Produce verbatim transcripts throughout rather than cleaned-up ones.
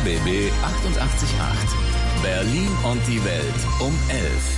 B B achtundachtzig Komma acht. Berlin und die Welt um elf.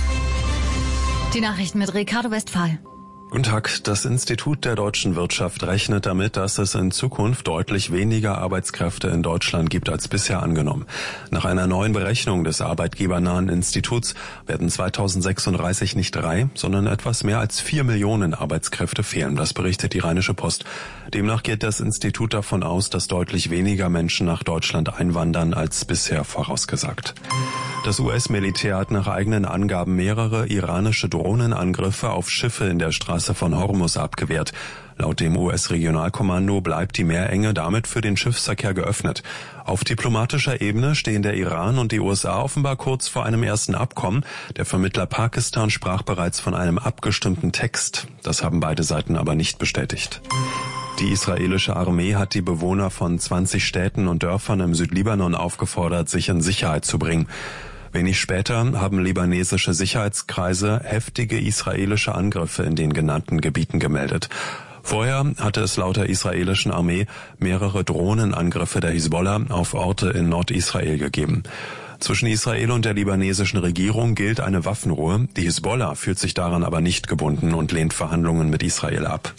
Die Nachrichten mit Ricardo Westphal. Guten Tag. Das Institut der deutschen Wirtschaft rechnet damit, dass es in Zukunft deutlich weniger Arbeitskräfte in Deutschland gibt als bisher angenommen. Nach einer neuen Berechnung des arbeitgebernahen Instituts werden zweitausendsechsunddreißig nicht drei, sondern etwas mehr als vier Millionen Arbeitskräfte fehlen. Das berichtet die Rheinische Post. Demnach geht das Institut davon aus, dass deutlich weniger Menschen nach Deutschland einwandern als bisher vorausgesagt. Das U S-Militär hat nach eigenen Angaben mehrere iranische Drohnenangriffe auf Schiffe in der Straße von Hormuz abgewehrt. Laut dem U S-Regionalkommando bleibt die Meerenge damit für den Schiffsverkehr geöffnet. Auf diplomatischer Ebene stehen der Iran und die U S A offenbar kurz vor einem ersten Abkommen. Der Vermittler Pakistan sprach bereits von einem abgestimmten Text. Das haben beide Seiten aber nicht bestätigt. Die israelische Armee hat die Bewohner von zwanzig Städten und Dörfern im Südlibanon aufgefordert, sich in Sicherheit zu bringen. Wenig später haben libanesische Sicherheitskreise heftige israelische Angriffe in den genannten Gebieten gemeldet. Vorher hatte es laut der israelischen Armee mehrere Drohnenangriffe der Hisbollah auf Orte in Nordisrael gegeben. Zwischen Israel und der libanesischen Regierung gilt eine Waffenruhe. Die Hisbollah fühlt sich daran aber nicht gebunden und lehnt Verhandlungen mit Israel ab.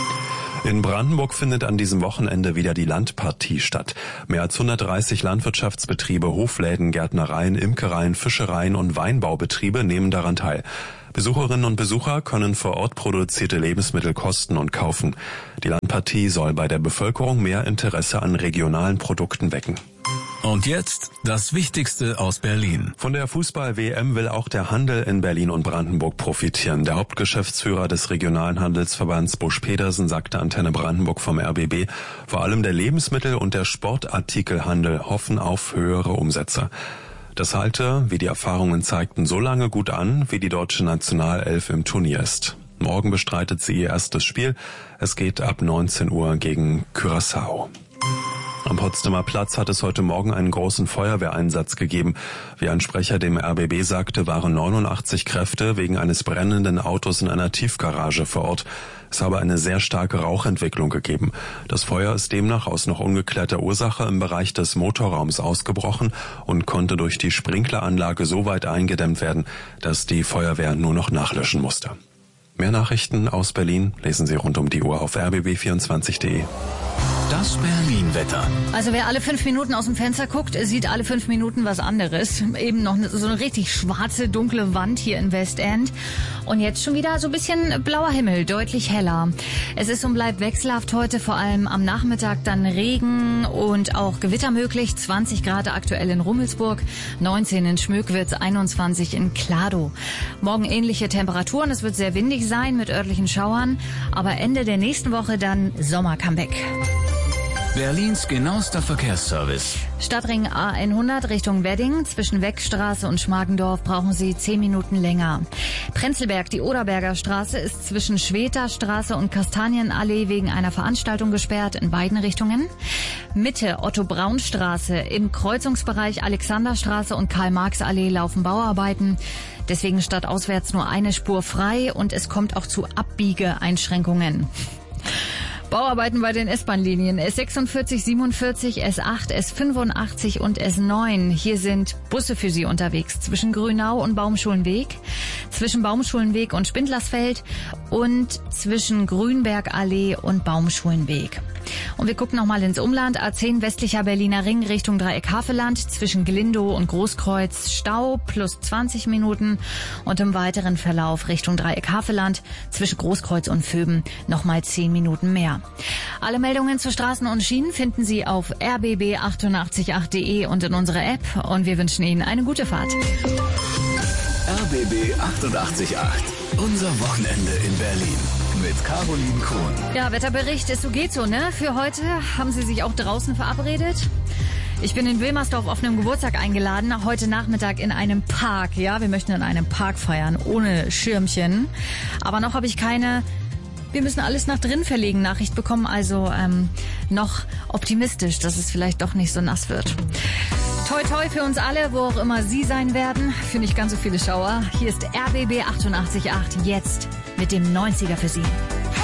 In Brandenburg findet an diesem Wochenende wieder die Landpartie statt. Mehr als hundertdreißig Landwirtschaftsbetriebe, Hofläden, Gärtnereien, Imkereien, Fischereien und Weinbaubetriebe nehmen daran teil. Besucherinnen und Besucher können vor Ort produzierte Lebensmittel kosten und kaufen. Die Landpartie soll bei der Bevölkerung mehr Interesse an regionalen Produkten wecken. Und jetzt das Wichtigste aus Berlin. Von der Fußball-W M will auch der Handel in Berlin und Brandenburg profitieren. Der Hauptgeschäftsführer des regionalen Handelsverbands Busch Petersen sagte Antenne Brandenburg vom R B B, vor allem der Lebensmittel- und der Sportartikelhandel hoffen auf höhere Umsätze. Das halte, wie die Erfahrungen zeigten, so lange gut an, wie die deutsche Nationalelf im Turnier ist. Morgen bestreitet sie ihr erstes Spiel. Es geht ab neunzehn Uhr gegen Curaçao. Am Potsdamer Platz hat es heute Morgen einen großen Feuerwehreinsatz gegeben. Wie ein Sprecher dem R B B sagte, waren neunundachtzig Kräfte wegen eines brennenden Autos in einer Tiefgarage vor Ort. Es habe eine sehr starke Rauchentwicklung gegeben. Das Feuer ist demnach aus noch ungeklärter Ursache im Bereich des Motorraums ausgebrochen und konnte durch die Sprinkleranlage so weit eingedämmt werden, dass die Feuerwehr nur noch nachlöschen musste. Mehr Nachrichten aus Berlin lesen Sie rund um die Uhr auf r b b vierundzwanzig punkt de. Das Berlin-Wetter. Also wer alle fünf Minuten aus dem Fenster guckt, sieht alle fünf Minuten was anderes. Eben noch so eine richtig schwarze, dunkle Wand hier in Westend. Und jetzt schon wieder so ein bisschen blauer Himmel, deutlich heller. Es ist und bleibt wechselhaft heute, vor allem am Nachmittag dann Regen und auch Gewitter möglich. zwanzig Grad aktuell in Rummelsburg, neunzehn in Schmöckwitz, einundzwanzig in Kladow. Morgen ähnliche Temperaturen, es wird sehr windig sein mit örtlichen Schauern. Aber Ende der nächsten Woche dann Sommer-Comeback. Berlins genauester Verkehrsservice. Stadtring A hundert Richtung Wedding. Zwischen Weckstraße und Schmargendorf brauchen Sie zehn Minuten länger. Prenzlberg, die Oderberger Straße, ist zwischen Schweterstraße und Kastanienallee wegen einer Veranstaltung gesperrt in beiden Richtungen. Mitte, Otto-Braun-Straße. Im Kreuzungsbereich Alexanderstraße und Karl-Marx-Allee laufen Bauarbeiten. Deswegen stadtauswärts nur eine Spur frei und es kommt auch zu Abbiegeeinschränkungen. Bauarbeiten bei den S-Bahn-Linien S sechsundvierzig, siebenundvierzig, S acht, S fünfundachtzig und S neun. Hier sind Busse für Sie unterwegs zwischen Grünau und Baumschulenweg, zwischen Baumschulenweg und Spindlersfeld und zwischen Grünbergallee und Baumschulenweg. Und wir gucken nochmal ins Umland. A zehn westlicher Berliner Ring Richtung Dreieck-Havelland. Zwischen Glindow und Großkreuz Stau plus zwanzig Minuten. Und im weiteren Verlauf Richtung Dreieck-Havelland zwischen Großkreuz und Vöben nochmal zehn Minuten mehr. Alle Meldungen zu Straßen und Schienen finden Sie auf r b b achtundachtzig punkt acht punkt de und in unserer App. Und wir wünschen Ihnen eine gute Fahrt. R B B achtundachtzig Komma acht. Unser Wochenende in Berlin. Mit Caroline Krohn. Ja, Wetterbericht ist so geht so, ne? Für heute haben Sie sich auch draußen verabredet. Ich bin in Wilmersdorf auf einem Geburtstag eingeladen, heute Nachmittag in einem Park. Ja, wir möchten in einem Park feiern, ohne Schirmchen. Aber noch habe ich keine Wir müssen alles nach drin verlegen Nachricht bekommen, also ähm, noch optimistisch, dass es vielleicht doch nicht so nass wird. Toi toi für uns alle, wo auch immer Sie sein werden, für nicht ganz so viele Schauer. Hier ist R B B achtundachtzig Komma acht jetzt mit dem neunziger für Sie.